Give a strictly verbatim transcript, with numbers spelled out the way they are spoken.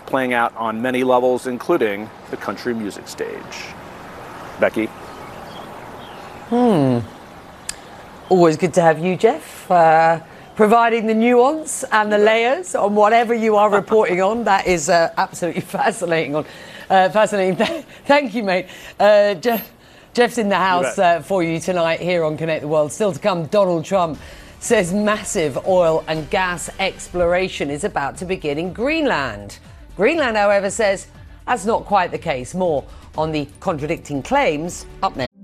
playing out on many levels, including the country music stage. Becky? Hmm. Always good to have you, Jeff, uh, providing the nuance and the layers on whatever you are reporting on. That is uh, absolutely fascinating. On uh, fascinating. Thank you, mate. Uh, Jeff, Jeff's in the house uh, for you tonight here on Connect the World. Still to come, Donald Trump says massive oil and gas exploration is about to begin in Greenland. Greenland, however, says that's not quite the case. More on the contradicting claims up next.